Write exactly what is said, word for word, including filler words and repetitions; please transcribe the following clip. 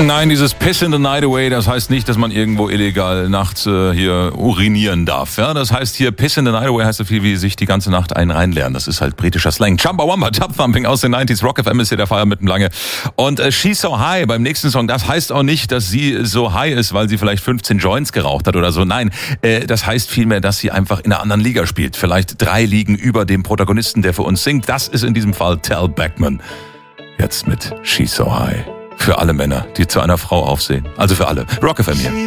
Nein, dieses Piss in the Night Away, das heißt nicht, dass man irgendwo illegal nachts äh, hier urinieren darf. Ja, das heißt hier Piss in the Night Away heißt so viel wie sich die ganze Nacht einen reinlernen. Das ist halt britischer Slang. Chumbawamba, Tub Thumping aus den neunziger. Rock F M ist hier der Feier mit dem Lange. Und äh, She's So High beim nächsten Song, das heißt auch nicht, dass sie so high ist, weil sie vielleicht fünfzehn Joints geraucht hat oder so. Nein, äh, das heißt vielmehr, dass sie einfach in einer anderen Liga spielt. Vielleicht drei Ligen über dem Protagonisten, der für uns singt. Das ist in diesem Fall Tal Bachman. Jetzt mit She's So High. Für alle Männer, die zu einer Frau aufsehen. Also für alle. Rock F M hier.